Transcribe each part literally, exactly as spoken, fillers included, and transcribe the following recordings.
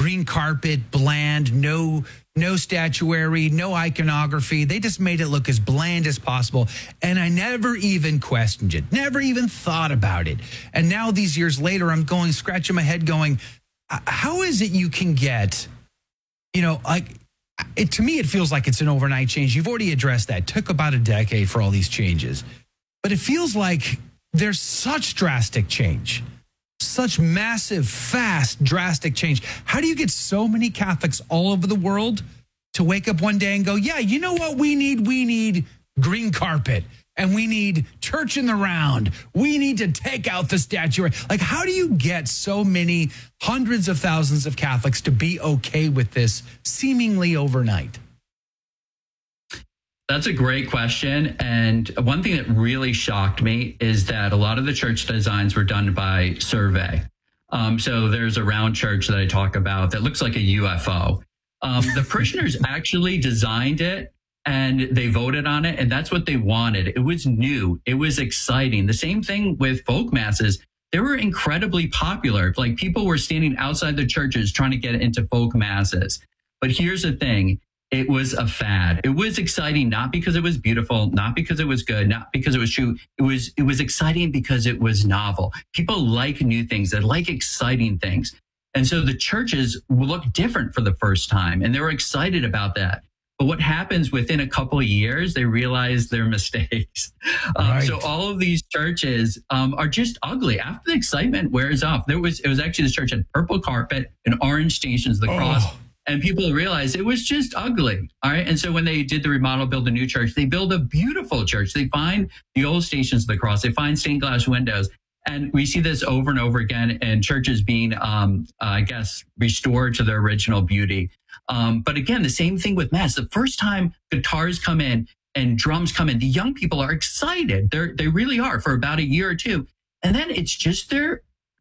green carpet, bland, no no statuary, no iconography. They just made it look as bland as possible. And I never even questioned it, never even thought about it. And now these years later, I'm going, scratching my head going, how is it you can get, you know, like, it, to me, it feels like it's an overnight change. You've already addressed that. It took about a decade for all these changes. But it feels like there's such drastic change, such massive, fast, drastic change. How do you get so many Catholics all over the world to wake up one day and go, yeah, you know what we need? We need green carpet and we need church in the round. We need to take out the statuary. Like, how do you get so many hundreds of thousands of Catholics to be okay with this seemingly overnight? That's a great question. And one thing that really shocked me is that a lot of the church designs were done by survey. Um, so there's a round church that I talk about that looks like a U F O. Um, the parishioners actually designed it and they voted on it. And that's what they wanted. It was new. It was exciting. The same thing with folk masses. They were incredibly popular. Like, people were standing outside the churches trying to get into folk masses. But here's the thing. It was a fad. It was exciting, not because it was beautiful, not because it was good, not because it was true. It was it was exciting because it was novel. People like new things. They like exciting things. And so the churches looked different for the first time, and they were excited about that. But what happens within a couple of years, they realize their mistakes. Um, right. So all of these churches um, are just ugly. After the excitement wears off, there was it was actually this church had purple carpet and orange stations of the cross. Oh. And people realized it was just ugly. All right. And so when they did the remodel, build a new church, they build a beautiful church. They find the old stations of the cross. They find stained glass windows. And we see this over and over again, and churches being, um, uh, I guess, restored to their original beauty. Um, but again, the same thing with Mass. The first time guitars come in and drums come in, the young people are excited. They're, they really are for about a year or two. And then it's just their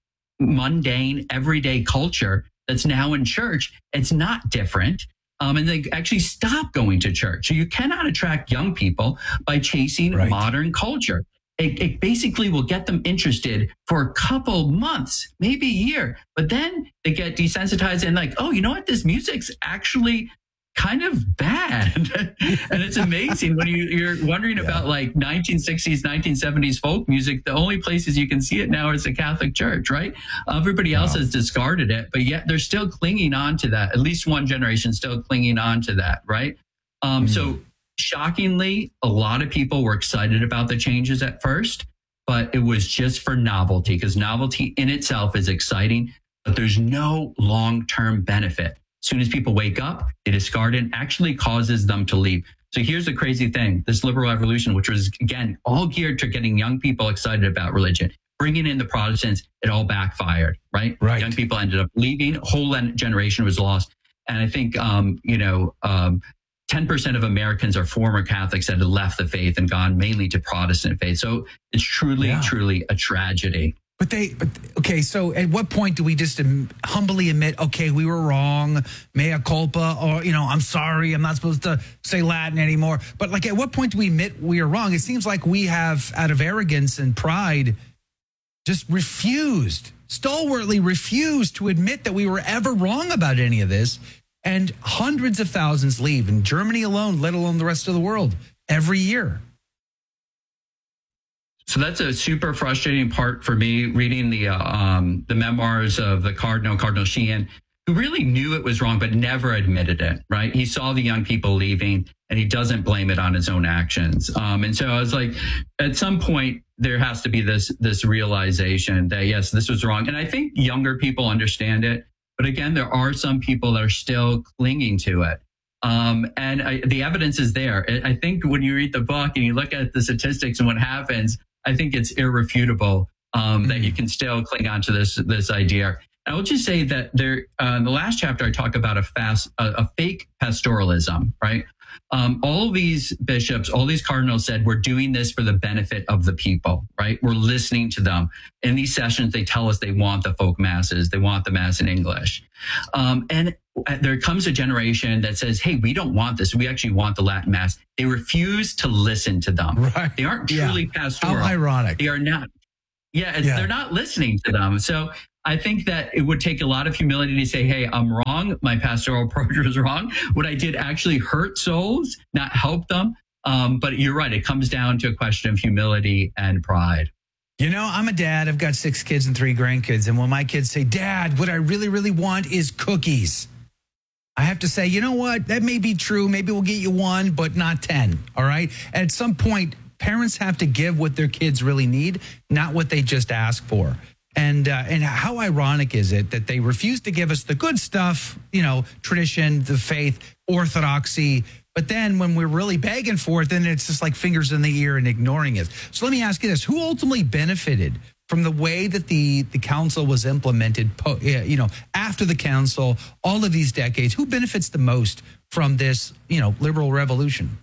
mundane, everyday culture that's now in church. It's not different. Um, and they actually stop going to church. So you cannot attract young people by chasing right. modern culture. It, it basically will get them interested for a couple months, maybe a year, but then they get desensitized and like, oh, you know what? This music's actually kind of bad. And it's amazing when you, you're wondering yeah. about like nineteen sixties, nineteen seventies folk music. The only places you can see it now is the Catholic Church, right? Everybody else wow. has discarded it, but yet they're still clinging on to that. At least one generation still clinging on to that, right? Um, mm. So shockingly, a lot of people were excited about the changes at first, but it was just for novelty, because novelty in itself is exciting, but there's no long-term benefit. As soon as people wake up, they discard it, and actually causes them to leave. So here's the crazy thing. This liberal revolution, which was, again, all geared to getting young people excited about religion, bringing in the Protestants, it all backfired, right? Right. Young people ended up leaving. A whole generation was lost. And I think, um, you know, um, ten percent of Americans are former Catholics that had left the faith and gone mainly to Protestant faith. So it's truly, yeah. truly a tragedy. But they, but, okay, so at what point do we just um, humbly admit, okay, we were wrong, mea culpa, or, you know, I'm sorry, I'm not supposed to say Latin anymore. But like, at what point do we admit we are wrong? It seems like we have, out of arrogance and pride, just refused, stalwartly refused to admit that we were ever wrong about any of this. And hundreds of thousands leave in Germany alone, let alone the rest of the world, every year. So that's a super frustrating part for me, reading the uh, um, the memoirs of the Cardinal, Cardinal Sheehan, who really knew it was wrong, but never admitted it, right? He saw the young people leaving, and he doesn't blame it on his own actions. Um, and so I was like, at some point, there has to be this this realization that, yes, this was wrong. And I think younger people understand it. But again, there are some people that are still clinging to it. Um, and I, the evidence is there. I think when you read the book and you look at the statistics and what happens, I think it's irrefutable um, mm-hmm. that you can still cling on to this this idea. I will just say that there, uh, in the last chapter, I talk about a fast, a, a fake pastoralism, right? Um, all these bishops, all these cardinals said, we're doing this for the benefit of the people, right? We're listening to them. In these sessions, they tell us they want the folk masses. They want the mass in English. Um, and there comes a generation that says, hey, we don't want this. We actually want the Latin mass. They refuse to listen to them. Right. They aren't truly yeah. pastoral. How ironic. They are not. Yeah, yeah, they're not listening to them. So I think that it would take a lot of humility to say, hey, I'm wrong. My pastoral approach was wrong. What I did actually hurt souls, not help them. Um, but you're right. It comes down to a question of humility and pride. You know, I'm a dad. I've got six kids and three grandkids. And when my kids say, Dad, what I really, really want is cookies, I have to say, you know what? That may be true. Maybe we'll get you one, but not ten. All right. At some point, parents have to give what their kids really need, not what they just ask for. And uh, and how ironic is it that they refuse to give us the good stuff, you know, tradition, the faith, orthodoxy. But then when we're really begging for it, then it's just like fingers in the ear and ignoring it. So let me ask you this. Who ultimately benefited from the way that the, the council was implemented, you know, after the council, all of these decades? Who benefits the most from this, you know, liberal revolution?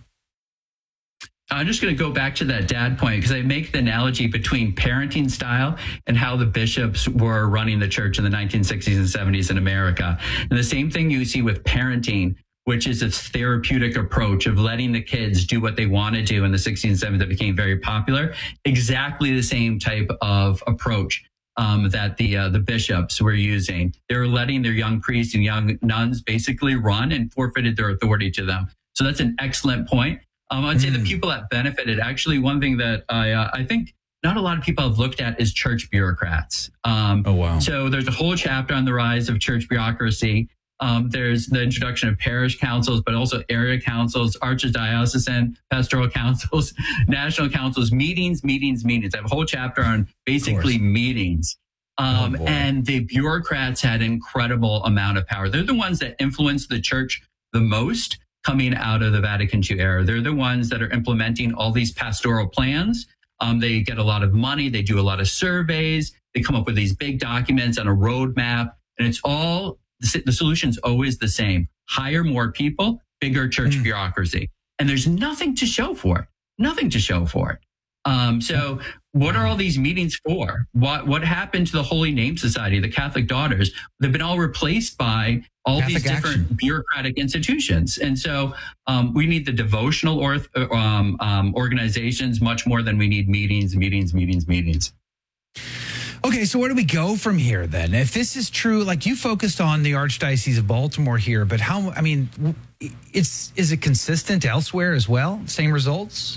I'm just going to go back to that dad point because I make the analogy between parenting style and how the bishops were running the church in the nineteen sixties and seventies in America. And the same thing you see with parenting, which is this therapeutic approach of letting the kids do what they want to do in the sixties and seventies that became very popular. Exactly the same type of approach um, that the uh, the bishops were using. They were letting their young priests and young nuns basically run and forfeited their authority to them. So that's an excellent point. Um, I'd say mm. the people that benefited, actually, one thing that I uh, I think not a lot of people have looked at is church bureaucrats. Um, oh, wow. So there's a whole chapter on the rise of church bureaucracy. Um, there's the introduction of parish councils, but also area councils, archdiocesan pastoral councils, national councils, meetings, meetings, meetings. I have a whole chapter on basically meetings. Um, oh, and the bureaucrats had an incredible amount of power. They're the ones that influence the church the most coming out of the Vatican Two era. They're the ones that are implementing all these pastoral plans. Um, they get a lot of money. They do a lot of surveys. They come up with these big documents on a roadmap. And it's all, the solution's always the same. Hire more people, bigger church mm. bureaucracy. And there's nothing to show for it. Nothing to show for it. Um, so what are all these meetings for? What what happened to the Holy Name Society, the Catholic Daughters? They've been all replaced by all Catholic these different action. bureaucratic institutions. And so um, we need the devotional orth- um, um, organizations much more than we need meetings, meetings, meetings, meetings. Okay, so where do we go from here then? If this is true, like you focused on the Archdiocese of Baltimore here, but how, I mean, it's is it consistent elsewhere as well? Same results?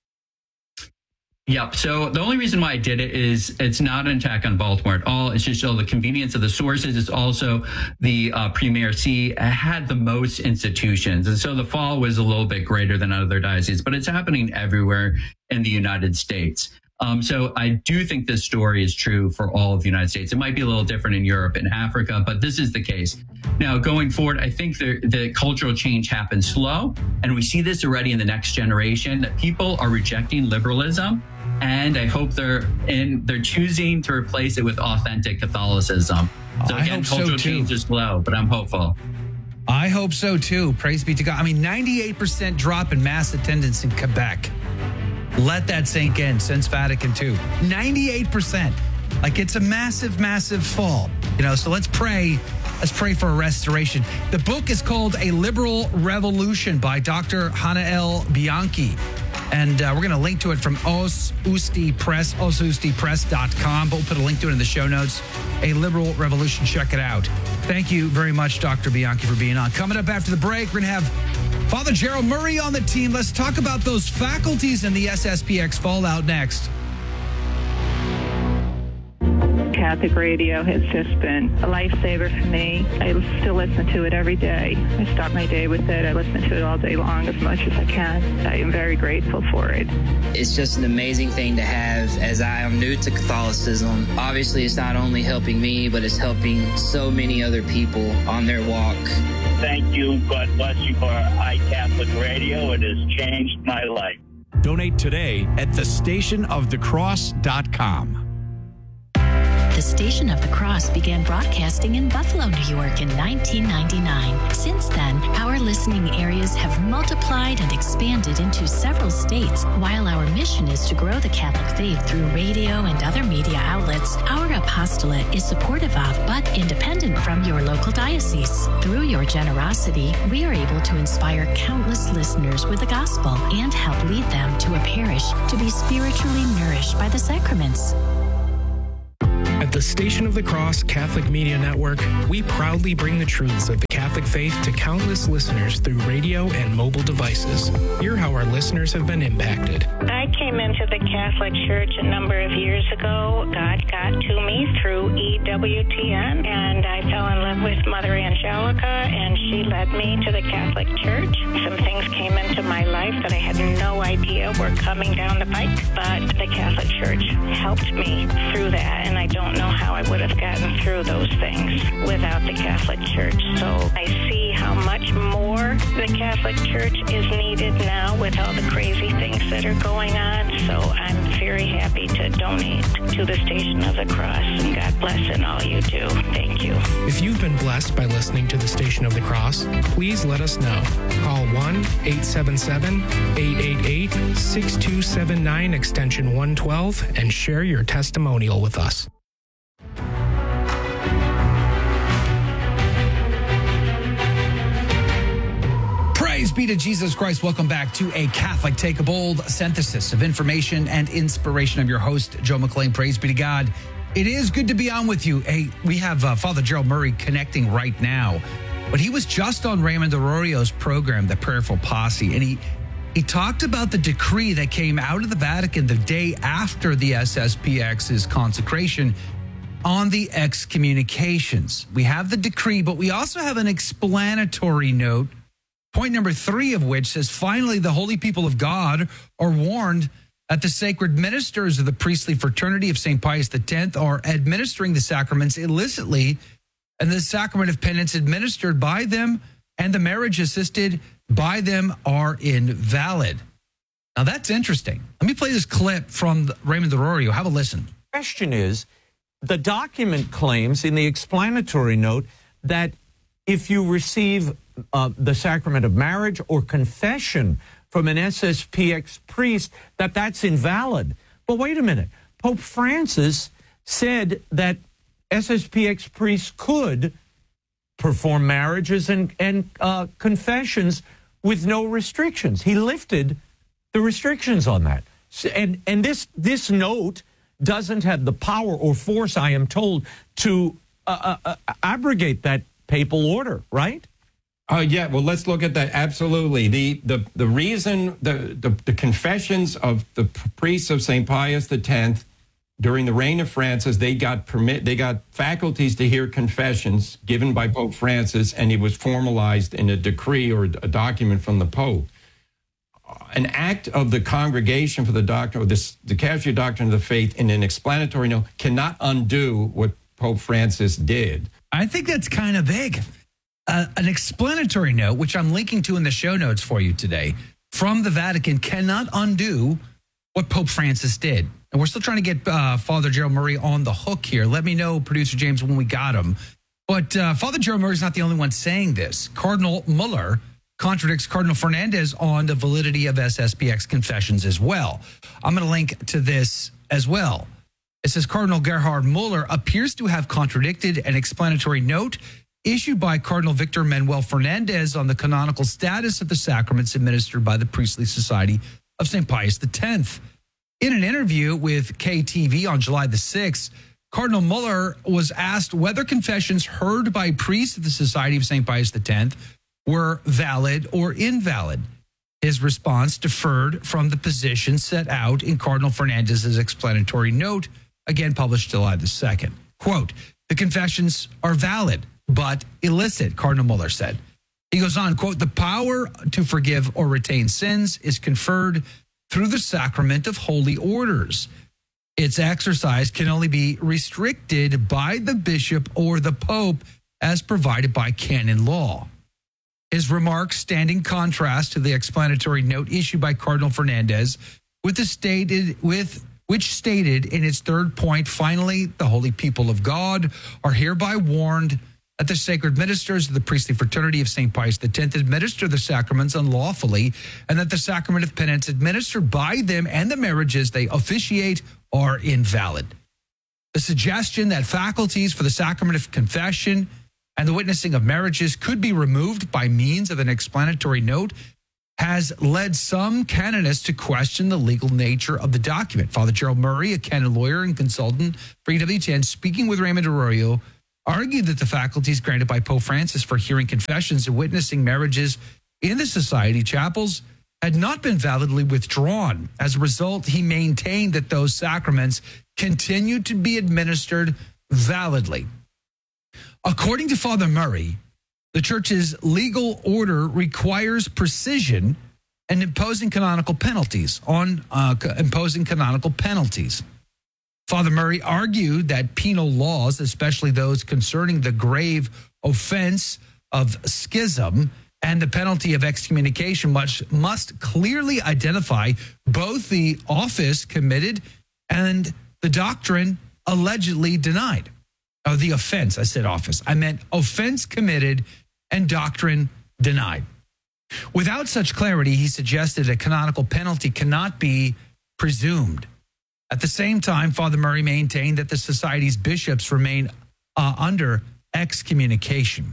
Yep. So the only reason why I did it is it's not an attack on Baltimore at all. It's just all the convenience of the sources. It's also the uh, Premier See had the most institutions. And so the fall was a little bit greater than other dioceses, but it's happening everywhere in the United States. Um, so I do think this story is true for all of the United States. It might be a little different in Europe and Africa, but this is the case. Now, going forward, I think the, the cultural change happens slow, and we see this already in the next generation, that people are rejecting liberalism, and I hope they're in, they're choosing to replace it with authentic Catholicism. So again, cultural so change is slow, but I'm hopeful. I hope so too. Praise be to God. I mean, ninety-eight percent drop in mass attendance in Quebec. Let that sink in since Vatican Two. ninety-eight percent. Like, it's a massive, massive fall. You know, so let's pray. Let's pray for a restoration. The book is called A Liberal Revolution by Doctor Hanael Bianchi. And uh, we're going to link to it from Os Usti Press, os usti press dot com. But we'll put a link to it in the show notes. A Liberal Revolution. Check it out. Thank you very much, Doctor Bianchi, for being on. Coming up after the break, we're going to have Father Gerald Murray on the team. Let's talk about those faculties in the S S P X fallout next. Catholic radio has just been a lifesaver for me. I still listen to it every day. I start my day with it. I listen to it all day long as much as I can. I am very grateful for it. It's just an amazing thing to have, as I am new to Catholicism. Obviously, it's not only helping me, but it's helping so many other people on their walk. Thank you. God bless you for iCatholic Radio. It has changed my life. Donate today at the station of the cross dot com. The Station of the Cross began broadcasting in Buffalo, New York in nineteen ninety-nine. Since then, our listening areas have multiplied and expanded into several states. While our mission is to grow the Catholic faith through radio and other media outlets, our apostolate is supportive of but independent from your local diocese. Through your generosity, we are able to inspire countless listeners with the gospel and help lead them to a parish to be spiritually nourished by the sacraments. At the Station of the Cross Catholic Media Network, we proudly bring the truths of the Catholic faith to countless listeners through radio and mobile devices. Hear how our listeners have been impacted. I came into the Catholic Church a number of years ago. God got to me through E W T N, and I fell in love with Mother Angelica, and she led me to the Catholic Church. Some things came into my life that I had no idea were coming down the pike, but the Catholic Church helped me through that, and I don't know how I would have gotten through those things without the Catholic Church. So I see how much more the Catholic Church is needed now with all the crazy things that are going on. So I'm very happy to donate to the Station of the Cross, and God bless in all you do. Thank you. If you've been blessed by listening to the Station of the Cross, please let us know. Call one eight seven seven, eight eight eight, six two seven nine extension one twelve and share your testimonial with us. Praise be to Jesus Christ. Welcome back to A Catholic Take a Bold, synthesis of information and inspiration. I'm your host, Joe McClain. Praise be to God. It is good to be on with you. Hey, we have uh, Father Gerald Murray connecting right now, but he was just on Raymond Arroyo's program, The Prayerful Posse, and he he talked about the decree that came out of the Vatican the day after the S S P X's consecration on the excommunications. We have the decree, but we also have an explanatory note. Point number three of which says, finally, the holy people of God are warned that the sacred ministers of the priestly fraternity of Saint Pius X are administering the sacraments illicitly, and the sacrament of penance administered by them and the marriage assisted by them are invalid. Now, that's interesting. Let me play this clip from Raymond Arroyo. Have a listen. The question is, the document claims in the explanatory note that if you receive Uh, the sacrament of marriage or confession from an S S P X priest, that that's invalid. But wait a minute. Pope Francis said that S S P X priests could perform marriages and, and uh, confessions with no restrictions. He lifted the restrictions on that. And, and this, this note doesn't have the power or force, I am told, to uh, uh, abrogate that papal order, right? Oh, uh, yeah. Well, let's look at that. Absolutely. The the the reason the, the, the confessions of the priests of Saint Pius X during the reign of Francis, they got permit, they got faculties to hear confessions given by Pope Francis, and it was formalized in a decree or a document from the Pope. An act of the Congregation for the Doctrine of this, the Casual Doctrine of the Faith in an explanatory note cannot undo what Pope Francis did. I think that's kind of big. Uh, an explanatory note, which I'm linking to in the show notes for you today, from the Vatican cannot undo what Pope Francis did. And we're still trying to get uh, Father Gerald Murray on the hook here. Let me know, Producer James, when we got him. But uh, Father Gerald Murray is not the only one saying this. Cardinal Muller contradicts Cardinal Fernandez on the validity of S S P X confessions as well. I'm going to link to this as well. It says Cardinal Gerhard Muller appears to have contradicted an explanatory note issued by Cardinal Victor Manuel Fernandez on the canonical status of the sacraments administered by the Priestly Society of Saint Pius X. In an interview with K T V on July the sixth, Cardinal Muller was asked whether confessions heard by priests of the Society of Saint Pius X were valid or invalid. His response differed from the position set out in Cardinal Fernandez's explanatory note, again published July the second. Quote, the confessions are valid, but illicit, Cardinal Muller said. He goes on, quote, the power to forgive or retain sins is conferred through the sacrament of holy orders. Its exercise can only be restricted by the bishop or the pope as provided by canon law. His remarks stand in contrast to the explanatory note issued by Cardinal Fernandez, with the stated with which stated in its third point, finally, the holy people of God are hereby warned that the sacred ministers of the priestly fraternity of Saint Pius X administer the sacraments unlawfully, and that the sacrament of penance administered by them and the marriages they officiate are invalid. The suggestion that faculties for the sacrament of confession and the witnessing of marriages could be removed by means of an explanatory note has led some canonists to question the legal nature of the document. Father Gerald Murray, a canon lawyer and consultant for E W T N, speaking with Raymond Arroyo, argued that the faculties granted by Pope Francis for hearing confessions and witnessing marriages in the society chapels had not been validly withdrawn. As a result, he maintained that those sacraments continued to be administered validly. According to Father Murray, the church's legal order requires precision and imposing canonical penalties on uh, imposing canonical penalties. Father Murray argued that penal laws, especially those concerning the grave offense of schism and the penalty of excommunication, must, must clearly identify both the office committed and the doctrine allegedly denied. Oh, the offense, I said office. I meant offense committed and doctrine denied. Without such clarity, he suggested a canonical penalty cannot be presumed. At the same time, Father Murray maintained that the society's bishops remain uh, under excommunication.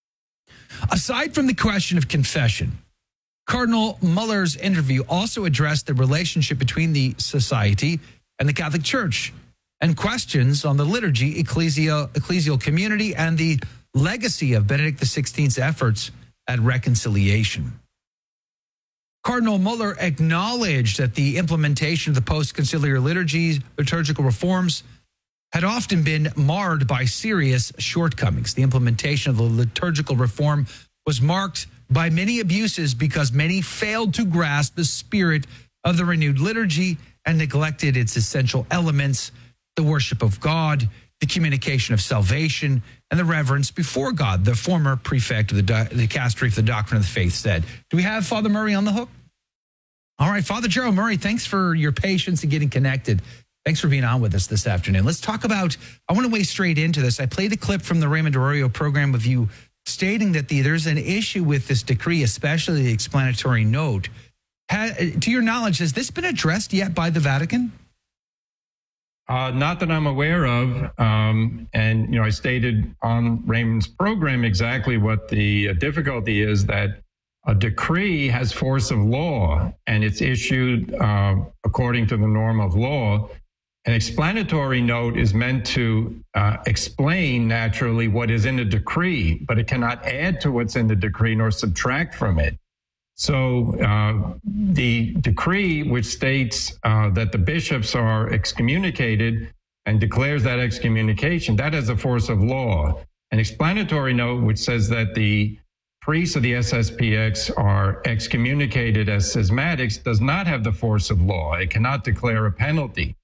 Aside from the question of confession, Cardinal Muller's interview also addressed the relationship between the society and the Catholic Church and questions on the liturgy, ecclesial, ecclesial community, and the legacy of Benedict the sixteenth's efforts at reconciliation. Cardinal Muller acknowledged that the implementation of the post-conciliar liturgy, liturgical reforms had often been marred by serious shortcomings. The implementation of the liturgical reform was marked by many abuses because many failed to grasp the spirit of the renewed liturgy and neglected its essential elements, the worship of God, the communication of salvation, and the reverence before God, the former prefect of the dicastery for the doctrine of the faith said. Do we have Father Murray on the hook? All right, Father Gerald Murray, thanks for your patience in getting connected. Thanks for being on with us this afternoon. Let's talk about, I want to wade straight into this. I played a clip from the Raymond Arroyo program of you stating that the, there's an issue with this decree, especially the explanatory note. Ha, to your knowledge, has this been addressed yet by the Vatican? Uh, not that I'm aware of. Um, and, you know, I stated on Raymond's program exactly what the uh, difficulty is, that a decree has force of law and it's issued uh, according to the norm of law. An explanatory note is meant to uh, explain naturally what is in a decree, but it cannot add to what's in the decree nor subtract from it. So uh, the decree, which states uh, that the bishops are excommunicated and declares that excommunication, that has a force of law. An explanatory note, which says that the priests of the S S P X are excommunicated as schismatics, does not have the force of law. It cannot declare a penalty.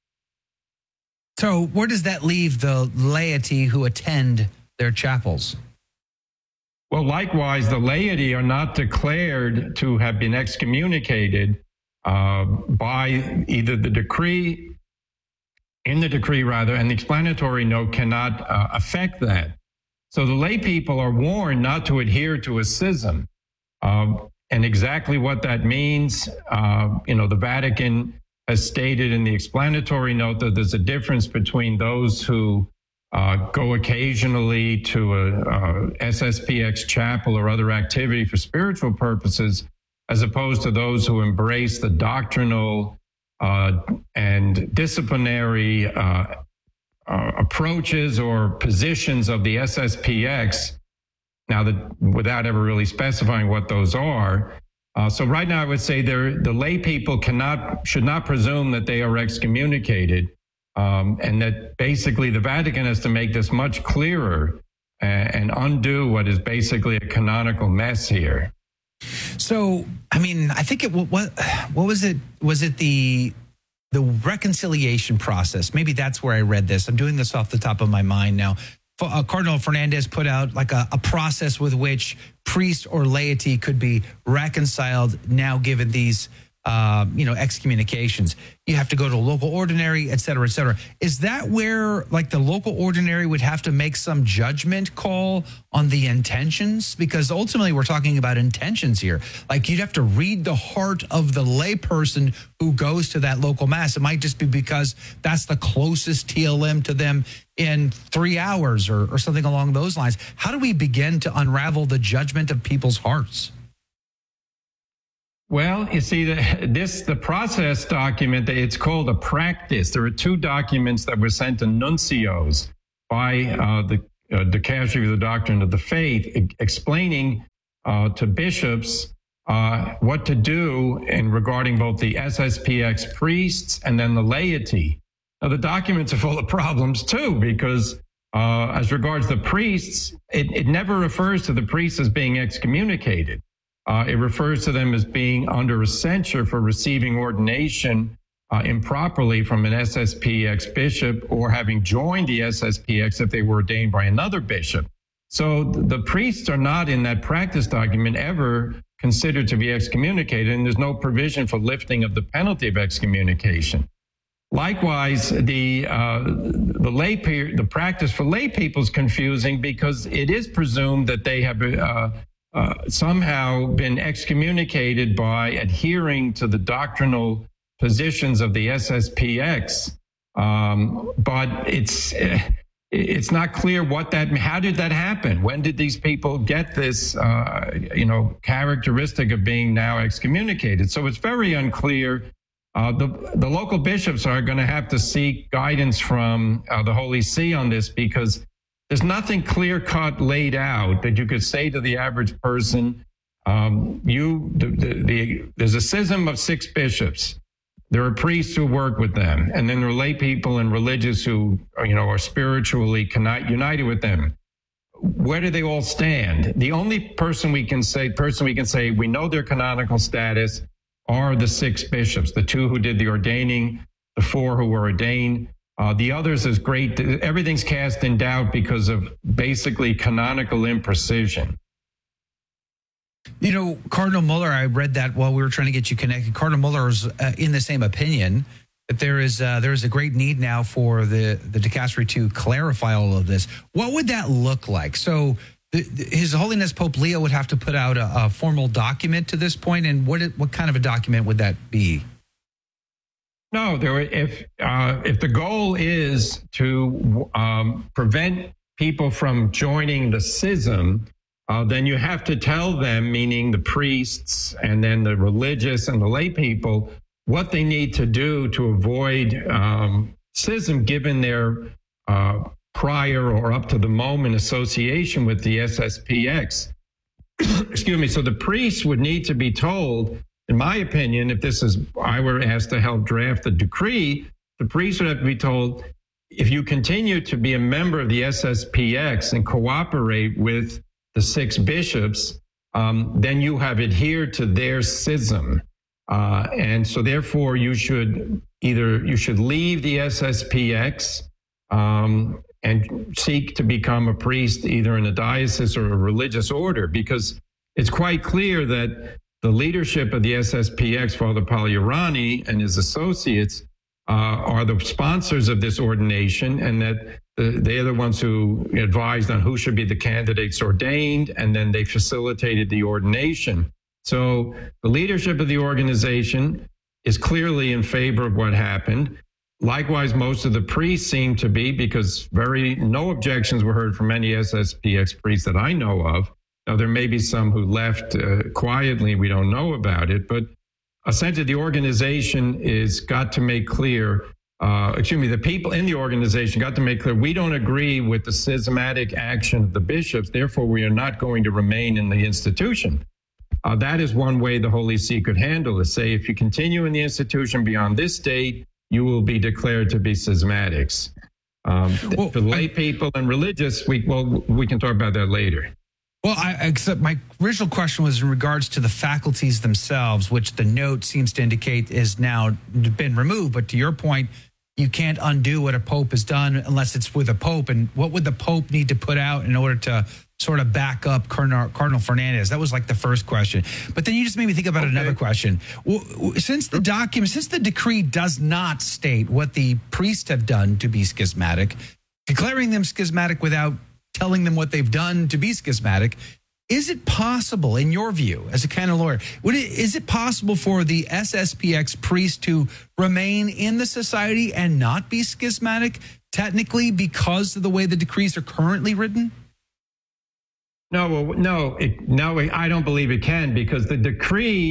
So where does that leave the laity who attend their chapels? Well, likewise, the laity are not declared to have been excommunicated uh, by either the decree, in the decree rather, and the explanatory note cannot uh, affect that. So the lay people are warned not to adhere to a schism. Uh, and exactly what that means, uh, you know, the Vatican has stated in the explanatory note that there's a difference between those who uh, go occasionally to a, a S S P X chapel or other activity for spiritual purposes, as opposed to those who embrace the doctrinal uh, and disciplinary uh, uh, approaches or positions of the S S P X. Now, that without ever really specifying what those are. Uh, so right now, I would say the lay people cannot, should not presume that they are excommunicated, um, and that basically the Vatican has to make this much clearer and, and undo what is basically a canonical mess here. So, I mean, I think it what what was it? Was it the the reconciliation process? Maybe that's where I read this. I'm doing this off the top of my mind now. Uh, Cardinal Fernandez put out like a, a process with which priest or laity could be reconciled now given these, uh, you know, excommunications. You have to go to a local ordinary, et cetera, et cetera. Is that where like the local ordinary would have to make some judgment call on the intentions? Because ultimately we're talking about intentions here. Like you'd have to read the heart of the layperson who goes to that local mass. It might just be because that's the closest T L M to them in three hours or, or something along those lines. How do we begin to unravel the judgment of people's hearts? Well, you see, the, this the process document, it's called a practice. There are two documents that were sent to nuncios by uh, the uh, Dicastery of the Doctrine of the Faith, e- explaining uh, to bishops uh, what to do in regarding both the S S P X priests and then the laity. Now, the documents are full of problems, too, because uh, as regards the priests, it, it never refers to the priests as being excommunicated. Uh, it refers to them as being under a censure for receiving ordination uh, improperly from an S S P X bishop or having joined the S S P X if they were ordained by another bishop. So the priests are not in that practice document ever considered to be excommunicated, and there's no provision for lifting of the penalty of excommunication. Likewise, the uh, the lay pe- the practice for lay people is confusing because it is presumed that they have uh, uh, somehow been excommunicated by adhering to the doctrinal positions of the S S P X, um, but it's it's not clear what that. How did that happen? When did these people get this, uh, you know, characteristic of being now excommunicated? So it's very unclear. Uh, the, the local bishops are going to have to seek guidance from uh, the Holy See on this because there's nothing clear-cut laid out that you could say to the average person, um, you, the, the, the, there's a schism of six bishops. There are priests who work with them, and then there are lay people and religious who, you know, are spiritually connect, united with them. Where do they all stand? The only person we can say, person we can say, we know their canonical status are the six bishops, the two who did the ordaining, the four who were ordained. Uh, the others is great. Everything's cast in doubt because of basically canonical imprecision. You know, Cardinal Muller, I read that while we were trying to get you connected. Cardinal Muller is uh, in the same opinion that there is uh, there is a great need now for the, the dicastery to clarify all of this. What would that look like? So the, the, His Holiness Pope Leo would have to put out a, a formal document to this point, and what what kind of a document would that be? No, there. If uh, if the goal is to um, prevent people from joining the schism, uh, then you have to tell them, meaning the priests and then the religious and the lay people, what they need to do to avoid um, schism, given their uh, prior or up to the moment association with the S S P X. Excuse me. So the priests would need to be told, in my opinion, if this is, I were asked to help draft the decree, the priests would have to be told, if you continue to be a member of the S S P X and cooperate with the six bishops, um, then you have adhered to their schism. Uh, and so therefore you should either, you should leave the S S P X um, and seek to become a priest either in a diocese or a religious order, because it's quite clear that the leadership of the S S P X, Father Pagliarani and his associates, uh, are the sponsors of this ordination, and that the, they're the ones who advised on who should be the candidates ordained, and then they facilitated the ordination. So the leadership of the organization is clearly in favor of what happened. Likewise, most of the priests seem to be, because very no objections were heard from any S S P X priests that I know of. Now, there may be some who left uh, quietly, we don't know about it, but essentially the organization is got to make clear, uh, excuse me, the people in the organization got to make clear, we don't agree with the schismatic action of the bishops, therefore we are not going to remain in the institution. Uh, that is one way the Holy See could handle it. Say, if you continue in the institution beyond this date, you will be declared to be schismatics. Um, well, for lay I, people and religious, we well we can talk about that later. Well, I, except my original question was in regards to the faculties themselves, which the note seems to indicate is now been removed. But to your point, you can't undo what a pope has done unless it's with a pope. And what would the pope need to put out in order to sort of back up Cardinal, Cardinal Fernandez? That was like the first question. But then you just made me think about okay. another question. Well, since the document, since the decree does not state what the priests have done to be schismatic, declaring them schismatic without telling them what they've done to be schismatic, is it possible, in your view, as a canon lawyer, would it, is it possible for the S S P X priest to remain in the society and not be schismatic, technically, because of the way the decrees are currently written? No, well, no, it, no, I don't believe it can, because the decree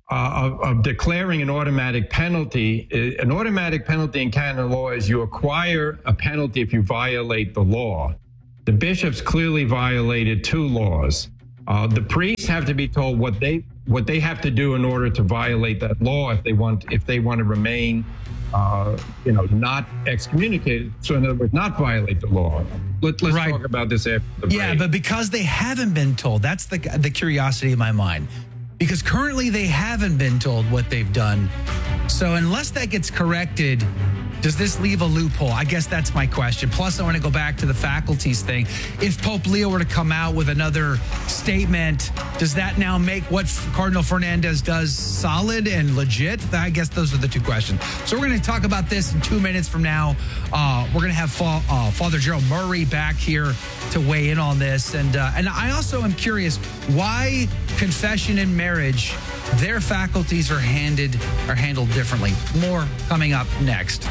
uh, of, of declaring an automatic penalty. Uh, An automatic penalty in canon law is you acquire a penalty if you violate the law. The bishops clearly violated two laws. Uh, the priests have to be told what they what they have to do in order to violate that law if they want if they want to remain, uh, you know, not excommunicated. So in other words, not violate the law. Let, let's Right. talk about this after the break. Yeah, but because they haven't been told, that's the the curiosity in my mind. Because currently they haven't been told what they've done. So unless that gets corrected, does this leave a loophole? I guess that's my question. Plus, I want to go back to the faculties thing. If Pope Leo were to come out with another statement, does that now make what Cardinal Fernandez does solid and legit? I guess those are the two questions. So we're going to talk about this in two minutes from now. Uh, we're going to have Fa- uh, Father Gerald Murray back here to weigh in on this. And, uh, and I also am curious why confession and marriage, their faculties are handed are handled differently. More coming up next.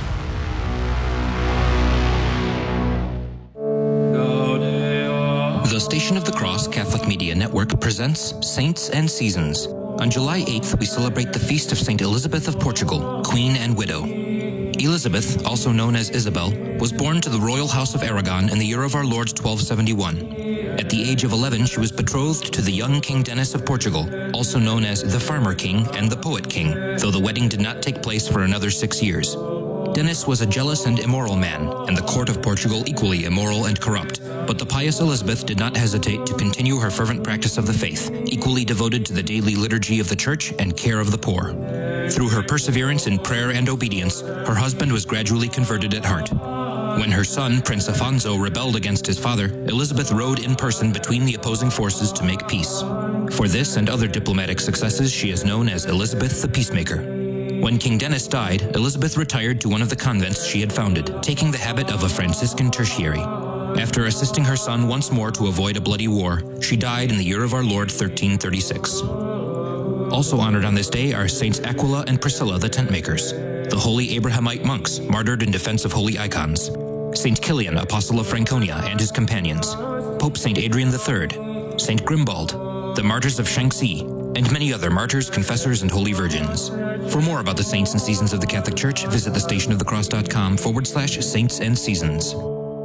The Station of the Cross Catholic Media Network presents Saints and Seasons. On July eighth, we celebrate the feast of Saint Elizabeth of Portugal, Queen and Widow. Elizabeth, also known as Isabel, was born to the royal house of Aragon in the year of our Lord twelve seventy-one. At the age of eleven, she was betrothed to the young King Denis of Portugal, also known as the Farmer King and the Poet King, though the wedding did not take place for another six years. Denis was a jealous and immoral man, and the court of Portugal equally immoral and corrupt. But the pious Elizabeth did not hesitate to continue her fervent practice of the faith, equally devoted to the daily liturgy of the church and care of the poor. Through her perseverance in prayer and obedience, her husband was gradually converted at heart. When her son, Prince Afonso, rebelled against his father, Elizabeth rode in person between the opposing forces to make peace. For this and other diplomatic successes, she is known as Elizabeth the Peacemaker. When King Denis died, Elizabeth retired to one of the convents she had founded, taking the habit of a Franciscan tertiary. After assisting her son once more to avoid a bloody war, she died in the year of our Lord thirteen thirty-six. Also honored on this day are Saints Aquila and Priscilla the Tentmakers, the holy Abrahamite monks martyred in defense of holy icons, Saint Kilian, Apostle of Franconia, and his companions, Pope Saint Adrian the Third, Saint Grimbald, the martyrs of Shanxi, and many other martyrs, confessors, and holy virgins. For more about the saints and seasons of the Catholic Church, visit thestationofthecross.com forward slash saints and seasons.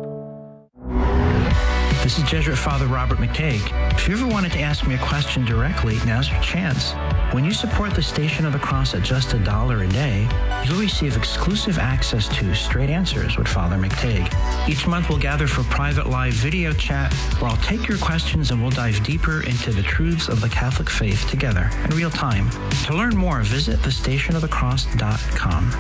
This is Jesuit Father Robert McTague. If you ever wanted to ask me a question directly, now's your chance. When you support the Station of the Cross at just a dollar a day, you'll receive exclusive access to Straight Answers with Father McTague. Each month we'll gather for private live video chat where I'll take your questions and we'll dive deeper into the truths of the Catholic faith together in real time. To learn more, visit the station of the cross dot com.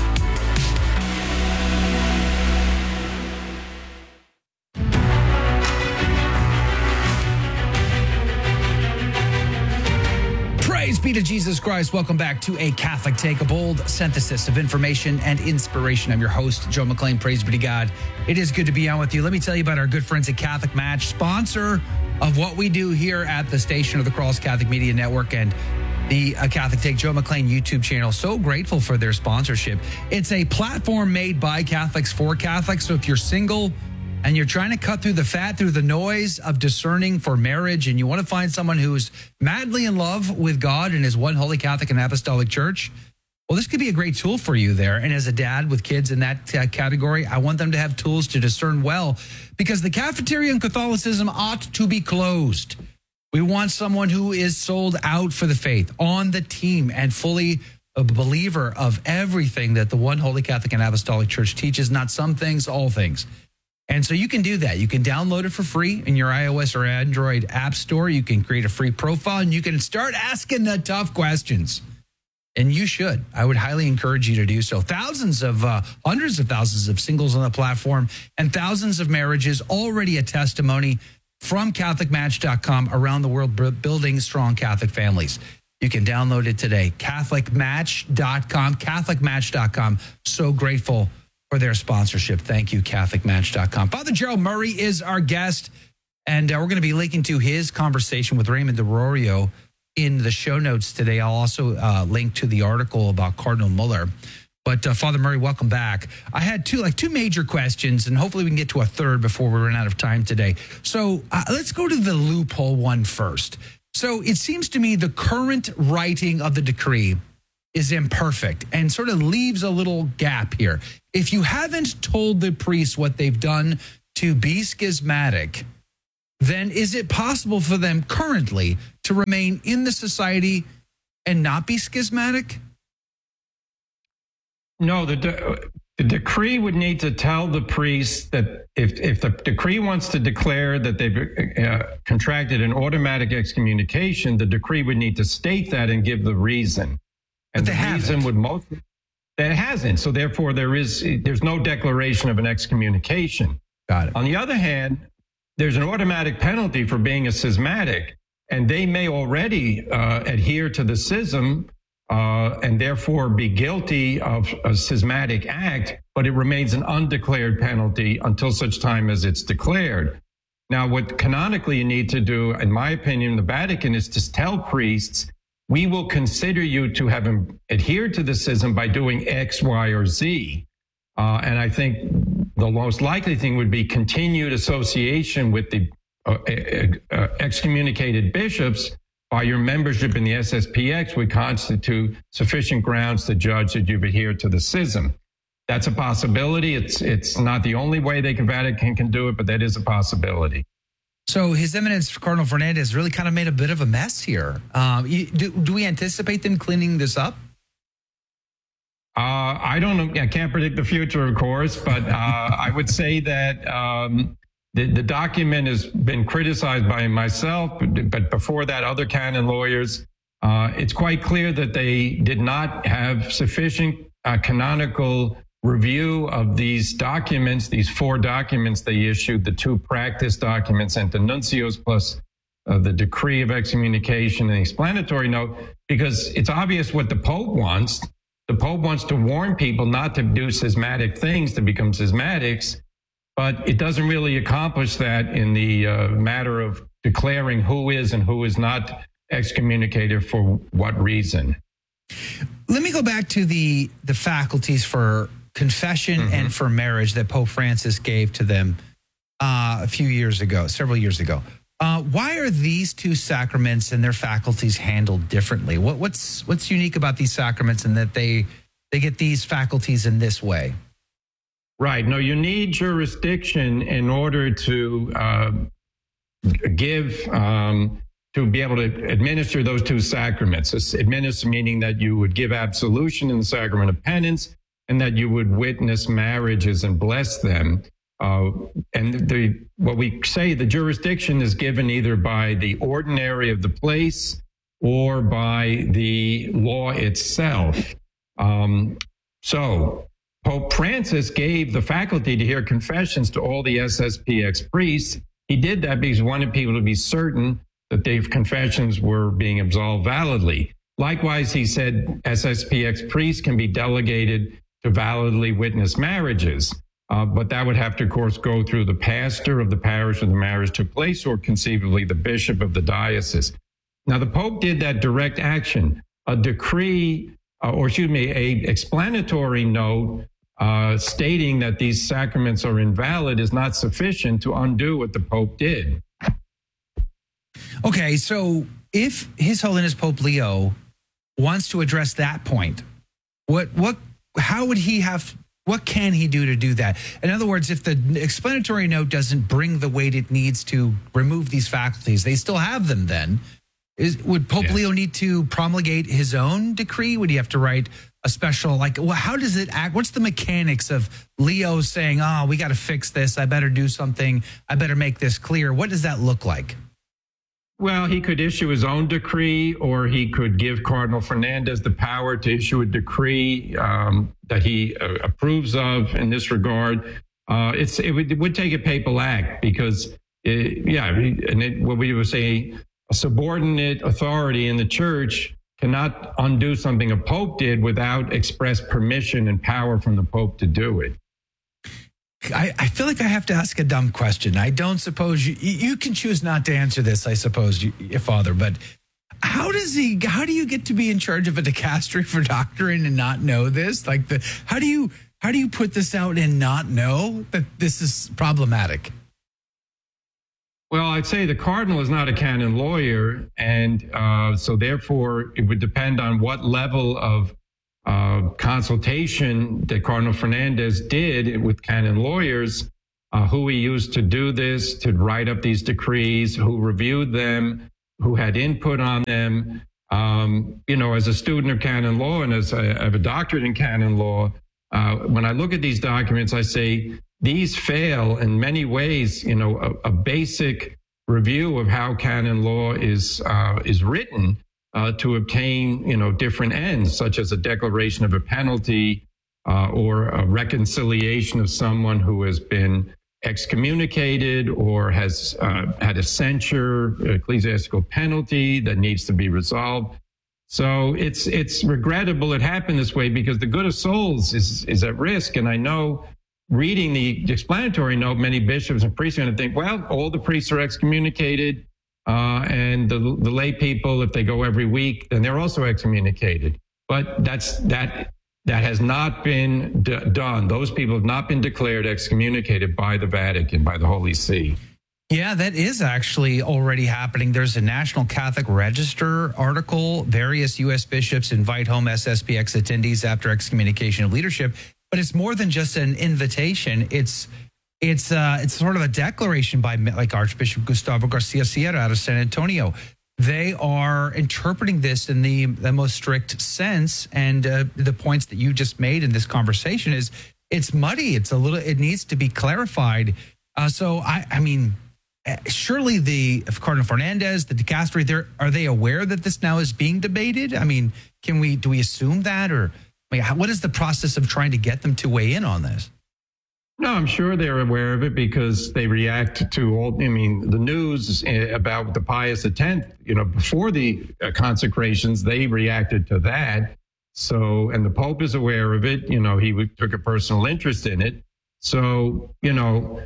Praise be to Jesus Christ. Welcome back to A Catholic Take, a bold synthesis of information and inspiration. I'm your host, Joe McLean. Praise be to God. It is good to be on with you. Let me tell you about our good friends at Catholic Match, sponsor of what we do here at the Station of the Cross Catholic Media Network and the uh, Catholic Take Joe McLean YouTube channel. So grateful for their sponsorship. It's a platform made by Catholics for Catholics. So if you're single and you're trying to cut through the fat, through the noise of discerning for marriage, and you want to find someone who's madly in love with God and his one holy Catholic and Apostolic Church, well, this could be a great tool for you there. And as a dad with kids in that uh, category, I want them to have tools to discern well, because the cafeteria in Catholicism ought to be closed. We want someone who is sold out for the faith, on the team, and fully a believer of everything that the one holy Catholic and Apostolic Church teaches, not some things, all things. And so you can do that. You can download it for free in your iOS or Android app store. You can create a free profile and you can start asking the tough questions. And you should. I would highly encourage you to do so. Thousands of, uh, hundreds of thousands of singles on the platform and thousands of marriages, already a testimony from Catholic Match dot com around the world, building strong Catholic families. You can download it today. Catholic Match dot com, Catholic Match dot com. So grateful for their sponsorship. Thank you, Catholic Match dot com. Father Gerald Murray is our guest, and uh, we're going to be linking to his conversation with Raymond DeRorio in the show notes today. I'll also uh, link to the article about Cardinal Muller. But uh, Father Murray, welcome back. I had two like two major questions, and hopefully we can get to a third before we run out of time today. So uh, let's go to the loophole one first. So it seems to me the current writing of the decree is imperfect and sort of leaves a little gap here. If you haven't told the priests what they've done to be schismatic, then is it possible for them currently to remain in the society and not be schismatic? No, the, de- the decree would need to tell the priests that if, if the decree wants to declare that they've uh, contracted an automatic excommunication, the decree would need to state that and give the reason. And but they the haven't. reason would most that it hasn't. So therefore, there is there's no declaration of an excommunication. Got it. On the other hand, there's an automatic penalty for being a schismatic, and they may already uh, adhere to the schism uh, and therefore be guilty of a schismatic act, but it remains an undeclared penalty until such time as it's declared. Now, what canonically you need to do, in my opinion, the Vatican is to tell priests, we will consider you to have adhered to the schism by doing X, Y, or Z. Uh, and I think the most likely thing would be continued association with the uh, uh, excommunicated bishops by your membership in the S S P X would constitute sufficient grounds to judge that you've adhered to the schism. That's a possibility. It's it's not the only way they can, Vatican can do it, but that is a possibility. So His Eminence Cardinal Fernandez really kind of made a bit of a mess here. Um, you, do, do we anticipate them cleaning this up? Uh, I don't know. I can't predict the future, of course, but uh, I would say that um, the, the document has been criticized by myself, but, but before that, other canon lawyers. Uh, it's quite clear that they did not have sufficient uh, canonical review of these documents, these four documents they issued, the two practice documents and the nuncios plus uh, the decree of excommunication and the explanatory note, because it's obvious what the Pope wants. The Pope wants to warn people not to do schismatic things, to become schismatics, but it doesn't really accomplish that in the uh, matter of declaring who is and who is not excommunicated for what reason. Let me go back to the, the faculties for confession mm-hmm. and for marriage that Pope Francis gave to them uh, a few years ago, several years ago. Uh, why are these two sacraments and their faculties handled differently? What, what's what's unique about these sacraments and that they they get these faculties in this way? Right. No, you need jurisdiction in order to uh, give um, to be able to administer those two sacraments. Administer meaning that you would give absolution in the sacrament of penance, and that you would witness marriages and bless them. Uh, and the what we say, the jurisdiction is given either by the ordinary of the place or by the law itself. Um, so Pope Francis gave the faculty to hear confessions to all the S S P X priests. He did that because he wanted people to be certain that their confessions were being absolved validly. Likewise, he said S S P X priests can be delegated to validly witness marriages. Uh, but that would have to, of course, go through the pastor of the parish where the marriage took place, or conceivably the bishop of the diocese. Now, the Pope did that direct action. A decree, uh, or excuse me, a explanatory note uh, stating that these sacraments are invalid is not sufficient to undo what the Pope did. Okay, so if His Holiness Pope Leo wants to address that point, what what how would he have? What can he do to do that? In other words, if the explanatory note doesn't bring the weight it needs to remove these faculties, they still have them then. Is, would Pope yeah. Leo need to promulgate his own decree? Would he have to write a special, like, well, how does it act? What's the mechanics of Leo saying, oh, we got to fix this. I better do something. I better make this clear. What does that look like? Well, he could issue his own decree, or he could give Cardinal Fernandez the power to issue a decree um, that he uh, approves of in this regard. Uh, it's it would, it would take a papal act because, it, yeah, and it, what we would say, a subordinate authority in the church cannot undo something a pope did without express permission and power from the Pope to do it. I, I feel like I have to ask a dumb question. I don't suppose you, you can choose not to answer this, I suppose, you, your father, but how does he, how do you get to be in charge of a dicastery for doctrine and not know this? Like the, how do you, how do you put this out and not know that this is problematic? Well, I'd say the cardinal is not a canon lawyer, and uh, so therefore it would depend on what level of uh, consultation that Cardinal Fernandez did with canon lawyers, uh, who he used to do this, to write up these decrees, who reviewed them, who had input on them. Um, you know, as a student of canon law and as I have a doctorate in canon law, uh, when I look at these documents, I say these fail in many ways. You know, a, a basic review of how canon law is uh, is written uh, to obtain, you know, different ends, such as a declaration of a penalty uh, or a reconciliation of someone who has been excommunicated or has uh, had a censure, ecclesiastical penalty that needs to be resolved. So it's it's regrettable it happened this way, because the good of souls is is at risk. And I know, reading the explanatory note, many bishops and priests are going to think, well, all the priests are excommunicated, uh, and the the lay people, if they go every week, then they're also excommunicated. But that's that. That has not been d- done. Those people have not been declared excommunicated by the Vatican, by the Holy See. Yeah, that is actually already happening. There's a National Catholic Register article. Various U S bishops invite home S S P X attendees after excommunication of leadership. But it's more than just an invitation. It's it's uh, it's sort of a declaration by, like, Archbishop Gustavo Garcia Sierra out of San Antonio. They are interpreting this in the, the most strict sense. And uh, the points that you just made in this conversation is it's muddy. It's a little, it needs to be clarified. Uh, so, I, I mean, surely the if Cardinal Fernandez, the dicastery, they're, are they aware that this now is being debated? I mean, can we, do we assume that? Or I mean, how, what is the process of trying to get them to weigh in on this? No, I'm sure they're aware of it, because they react to all, I mean, the news about the Pius X, you know, before the consecrations, they reacted to that. So, and the Pope is aware of it. You know, he took a personal interest in it. So, you know,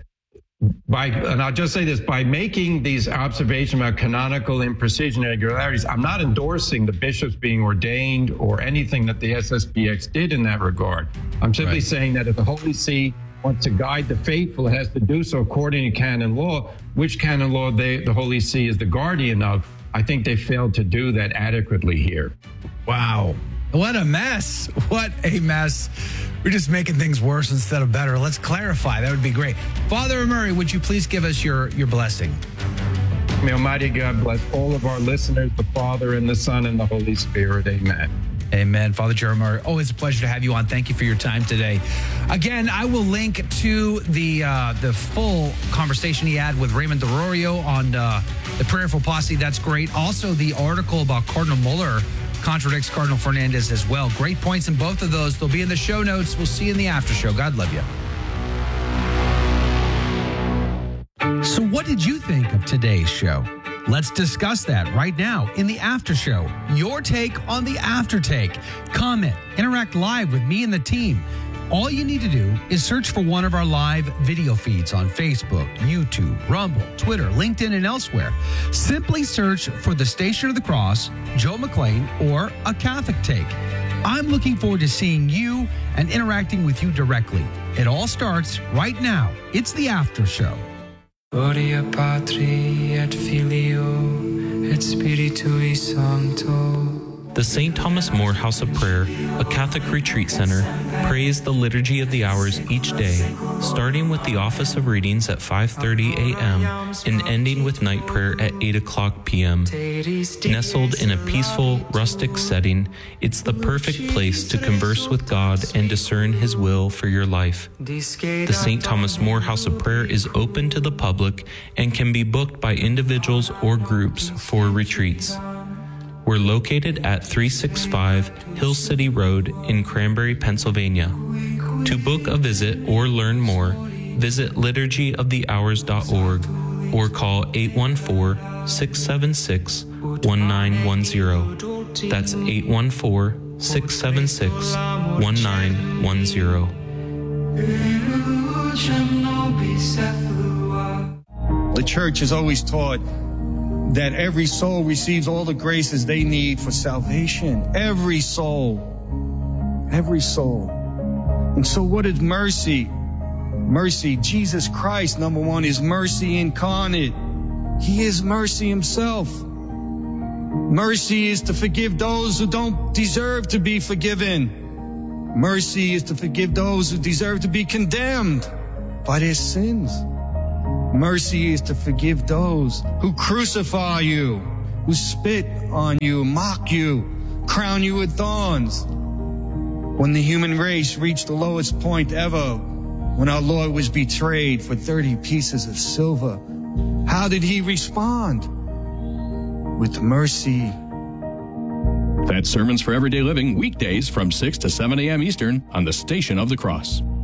by, and I'll just say this, by making these observations about canonical imprecision and irregularities, I'm not endorsing the bishops being ordained or anything that the S S B X did in that regard. I'm simply right. saying that if the Holy See wants to guide the faithful, it has to do so according to canon law, which canon law they, the Holy See is the guardian of. I think they failed to do that adequately here. Wow. What a mess. What a mess. We're just making things worse instead of better. Let's clarify. That would be great. Father Murray, would you please give us your, your blessing? May Almighty God bless all of our listeners, the Father and the Son and the Holy Spirit. Amen. Amen. Father Jeremiah, always a pleasure to have you on. Thank you for your time today. Again, I will link to the uh, the full conversation he had with Raymond DeRorio on uh, the Prayerful Posse. That's great. Also, the article about Cardinal Muller contradicts Cardinal Fernandez as well. Great points in both of those. They'll be in the show notes. We'll see you in the after show. God love you. So what did you think of today's show? Let's discuss that right now in the after show. Your take on the after take. Comment, interact live with me and the team. All you need to do is search for one of our live video feeds on Facebook, YouTube, Rumble, Twitter, LinkedIn, and elsewhere. Simply search for the Station of the Cross, Joe McClain, or A Catholic Take. I'm looking forward to seeing you and interacting with you directly. It all starts right now. It's the after show. Gloria Patri et Filio et Spiritui Sancto. The Saint Thomas More House of Prayer, a Catholic retreat center, prays the Liturgy of the Hours each day, starting with the office of readings at five thirty a.m. and ending with night prayer at eight o'clock p.m. Nestled in a peaceful, rustic setting, it's the perfect place to converse with God and discern His will for your life. The Saint Thomas More House of Prayer is open to the public and can be booked by individuals or groups for retreats. We're located at three sixty-five Hill City Road in Cranberry, Pennsylvania. To book a visit or learn more, visit liturgy of the hours dot org or call eight one four, six seven six, one nine one zero. That's eight one four, six seven six, one nine one zero. The church has always taught that every soul receives all the graces they need for salvation. Every soul. Every soul. And so what is mercy? Mercy, Jesus Christ, number one, is mercy incarnate. He is mercy himself. Mercy is to forgive those who don't deserve to be forgiven. Mercy is to forgive those who deserve to be condemned by their sins. Mercy is to forgive those who crucify you, who spit on you, mock you, crown you with thorns. When the human race reached the lowest point ever, when our Lord was betrayed for thirty pieces of silver, how did he respond? With mercy. That's Sermons for Everyday Living, weekdays from six to seven a.m. Eastern on the Station of the Cross.